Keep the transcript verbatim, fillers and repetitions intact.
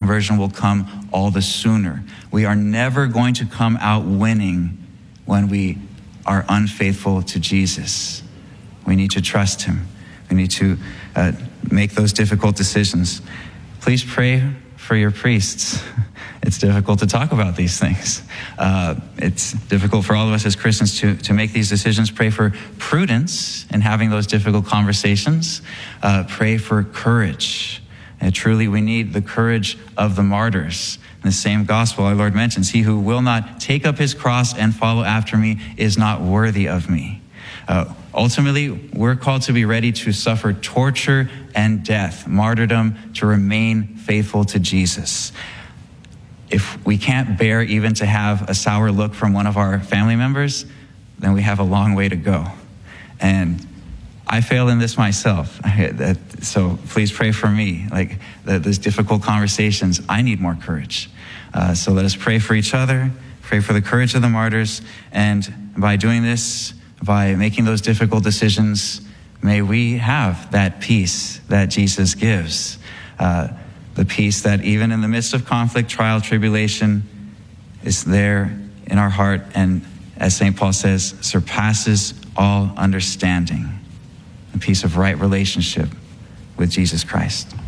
conversion will come all the sooner. We are never going to come out winning when we are unfaithful to Jesus. We need to trust him. We need to uh, make those difficult decisions. Please pray for your priests. It's difficult to talk about these things. Uh, it's difficult for all of us as Christians to, to make these decisions. Pray for prudence in having those difficult conversations. Uh, pray for courage. And truly, we need the courage of the martyrs. In the same gospel, our Lord mentions, he who will not take up his cross and follow after me is not worthy of me. Uh, ultimately, we're called to be ready to suffer torture and death, martyrdom, to remain faithful to Jesus. If we can't bear even to have a sour look from one of our family members, then we have a long way to go. And I fail in this myself. So please pray for me. Like those difficult conversations, I need more courage. Uh, so let us pray for each other, pray for the courage of the martyrs. And by doing this, by making those difficult decisions, may we have that peace that Jesus gives. Uh, the peace that even in the midst of conflict, trial, tribulation, is there in our heart, and as Saint Paul says, surpasses all understanding. A peace of right relationship with Jesus Christ.